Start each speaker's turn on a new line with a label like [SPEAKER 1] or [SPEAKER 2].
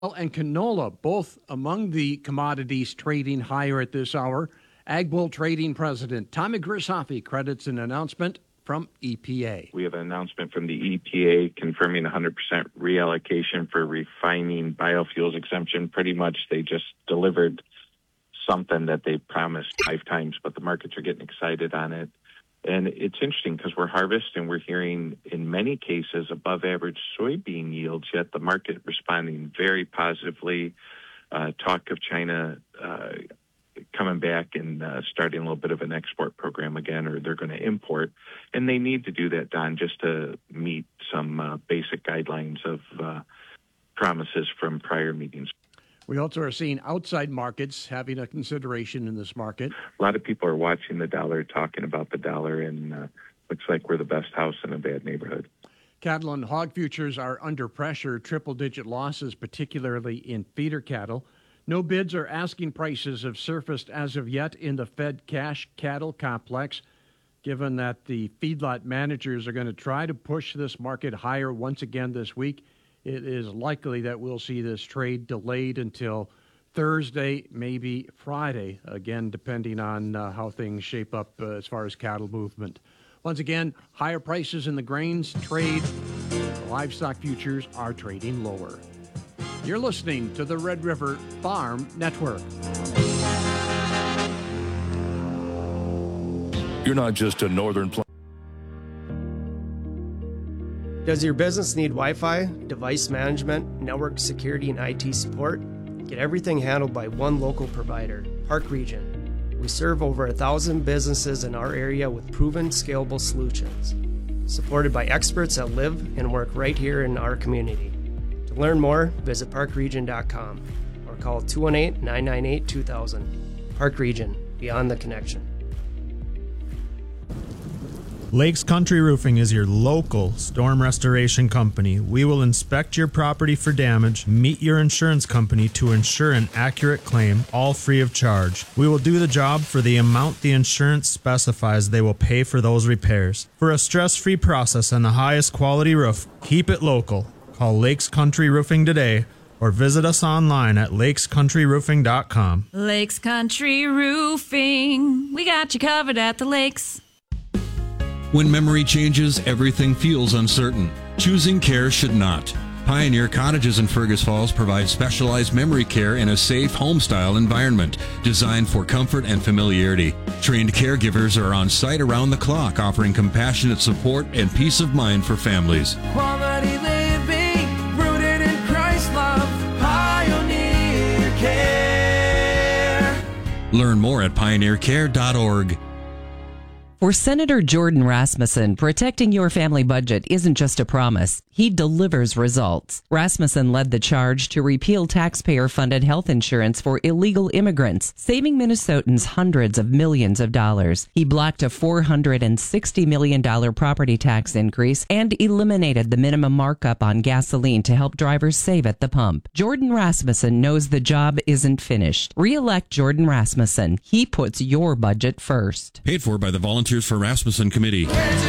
[SPEAKER 1] And canola, both among the commodities trading higher at this hour. AgBull Trading President Tommy Grisafi credits an announcement from EPA.
[SPEAKER 2] We have an announcement from the EPA confirming 100% reallocation for refining biofuels exemption. Pretty much they just delivered something that they promised 5 times, but the markets are getting excited on it. And it's interesting because we're harvesting, we're hearing in many cases above average soybean yields, yet the market responding very positively. Talk of China coming back and starting a little bit of an export program again, or they're going to import. And they need to do that, Don, just to meet some basic guidelines of promises from prior meetings.
[SPEAKER 1] We also are seeing outside markets having a consideration in this market.
[SPEAKER 2] A lot of people are watching the dollar, talking about the dollar, and looks like we're the best house in a bad neighborhood.
[SPEAKER 1] Cattle and hog futures are under pressure, triple-digit losses, particularly in feeder cattle. No bids or asking prices have surfaced as of yet in the fed cash cattle complex, given that the feedlot managers are going to try to push this market higher once again this week. It is likely that we'll see this trade delayed until Thursday, maybe Friday, again, depending on how things shape up as far as cattle movement. Once again, higher prices in the grains trade. The livestock futures are trading lower. You're listening to the Red River Farm Network.
[SPEAKER 3] You're not just a northern plain.
[SPEAKER 4] Does your business need Wi-Fi, device management, network security, and IT support? Get everything handled by one local provider, Park Region. We serve over 1,000 businesses in our area with proven, scalable solutions, supported by experts that live and work right here in our community. To learn more, visit parkregion.com or call 218-998-2000. Park Region, beyond the connection.
[SPEAKER 5] Lakes Country Roofing is your local storm restoration company. We will inspect your property for damage, meet your insurance company to ensure an accurate claim, all free of charge. We will do the job for the amount the insurance specifies they will pay for those repairs. For a stress-free process and the highest quality roof, keep it local. Call Lakes Country Roofing today or visit us online at lakescountryroofing.com.
[SPEAKER 6] Lakes Country Roofing. We got you covered at the lakes.
[SPEAKER 7] When memory changes, everything feels uncertain. Choosing care should not. Pioneer Cottages in Fergus Falls provide specialized memory care in a safe, home-style environment designed for comfort and familiarity. Trained caregivers are on site around the clock, offering compassionate support and peace of mind for families.
[SPEAKER 8] Quality living, rooted in Christ's love, Pioneer Care.
[SPEAKER 7] Learn more at pioneercare.org.
[SPEAKER 9] For Senator Jordan Rasmussen, protecting your family budget isn't just a promise. He delivers results. Rasmussen led the charge to repeal taxpayer-funded health insurance for illegal immigrants, saving Minnesotans hundreds of millions of dollars. He blocked a $460 million property tax increase and eliminated the minimum markup on gasoline to help drivers save at the pump. Jordan Rasmussen knows the job isn't finished. Re-elect Jordan Rasmussen. He puts your budget first.
[SPEAKER 7] Paid for by the Volunteers for Rasmussen Committee.